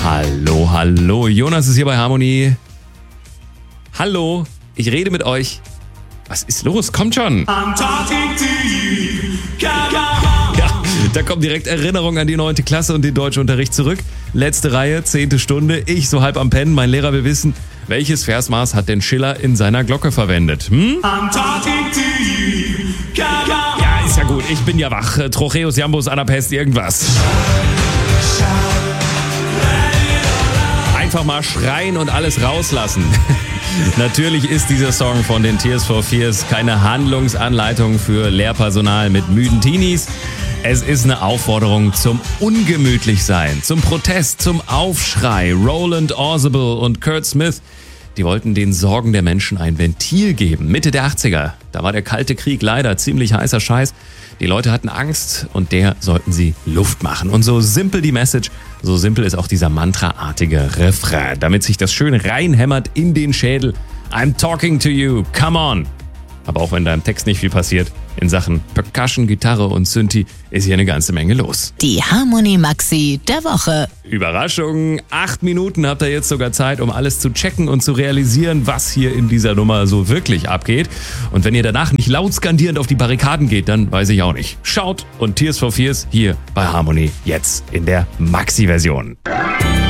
Hallo, hallo. Jonas ist hier bei Harmony. Hallo, ich rede mit euch. Was ist los? Kommt schon. I'm talking to you. Ja, da kommt direkt Erinnerung an die 9. Klasse und den Deutschunterricht zurück. Letzte Reihe, 10. Stunde. Ich so halb am Pennen. Mein Lehrer will wissen, welches Versmaß hat denn Schiller in seiner Glocke verwendet? I'm talking to you. Ja, ist ja gut. Ich bin ja wach. Trocheus, Jambus, Anapest, irgendwas. Einfach mal schreien und alles rauslassen. Natürlich ist dieser Song von den Tears for Fears keine Handlungsanleitung für Lehrpersonal mit müden Teenies. Es ist eine Aufforderung zum Ungemütlichsein, zum Protest, zum Aufschrei. Roland Orzabal und Kurt Smith, die wollten den Sorgen der Menschen ein Ventil geben. Mitte der 80er, da war der Kalte Krieg leider ziemlich heißer Scheiß. Die Leute hatten Angst und der sollten sie Luft machen. Und so simpel die Message, so simpel ist auch dieser mantraartige Refrain, damit sich das schön reinhämmert in den Schädel. I'm talking to you, come on. Aber auch wenn da im Text nicht viel passiert, in Sachen Percussion, Gitarre und Synthi ist hier eine ganze Menge los. Die Harmony Maxi der Woche. Überraschung, 8 Minuten habt ihr jetzt sogar Zeit, um alles zu checken und zu realisieren, was hier in dieser Nummer so wirklich abgeht. Und wenn ihr danach nicht laut skandierend auf die Barrikaden geht, dann weiß ich auch nicht. Schaut und Tears for Fears hier bei Harmony jetzt in der Maxi-Version.